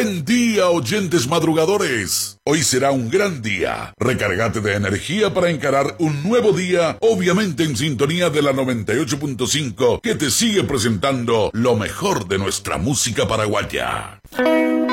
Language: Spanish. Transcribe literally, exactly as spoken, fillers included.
Buen día, oyentes madrugadores. Hoy será un gran día. Recárgate de energía para encarar un nuevo día, obviamente en sintonía de la noventa y ocho punto cinco, que te sigue presentando lo mejor de nuestra música paraguaya.